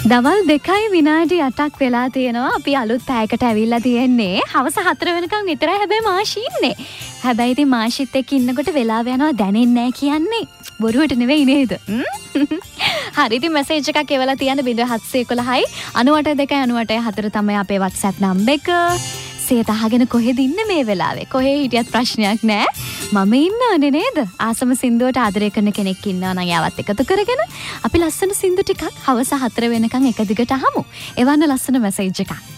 දවල් 2යි විනාඩි 8ක් වෙලා තියෙනවා. අපි අලුත් පැයකට ඇවිල්ලා තියෙන්නේ. හවස 4 වෙනකන් විතරයි හැබැයි මාෂි ඉන්නේ. හැබැයි ඉතින් මාෂිත් එක්ක ඉන්නකොට වෙලාව යනවා දැනෙන්නේ නැහැ කියන්නේ. බොරුවට නෙවෙයි නේද? හරි ඉතින් මැසේජ් එකක් එවලා තියන්න 0711යි 98 තමයි අපේ WhatsApp නම්බර එක. සේත අහගෙන කොහෙද ඉන්නේ මේ වෙලාවේ? කොහේ හිටියත් ප්‍රශ්නයක් නෑ. මම ඉන්නවනේ නේද? ආසම සින්දුවට ආදරය කරන කෙනෙක් ඉන්නවා නම් යාවත් එකතු කරගෙන අපි ලස්සන සින්දු ටිකක් හවස 4 වෙනකන් එක දිගට අහමු. එවන්න ලස්සන මැසේජ් එකක්.